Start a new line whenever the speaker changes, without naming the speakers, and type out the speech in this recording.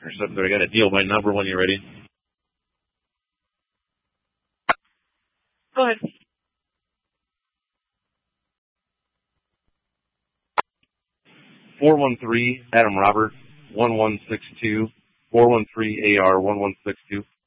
Interceptor. I got a deal by number when you're ready.
Go ahead.
413 Adam Robert 1162 413 AR 1162.